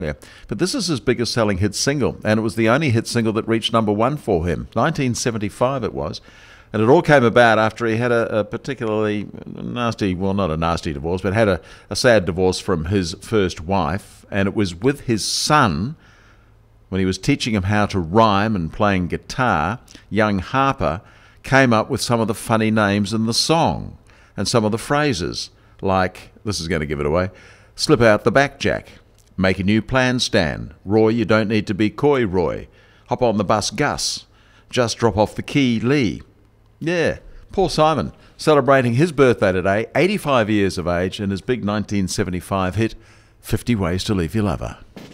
Yeah, but this is his biggest selling hit single, and it was the only hit single that reached #1 for him. 1975 it was. And it all came about after he had a particularly nasty, well, not a nasty divorce, but had a sad divorce from his first wife. And it was with his son, when he was teaching him how to rhyme and playing guitar, young Harper came up with some of the funny names in the song and some of the phrases, like, this is going to give it away, slip out the back, Jack. Make a new plan, Stan. Roy, you don't need to be coy, Roy. Hop on the bus, Gus. Just drop off the key, Lee. Yeah, Paul Simon, celebrating his birthday today, 85 years of age, and his big 1975 hit, 50 Ways to Leave Your Lover.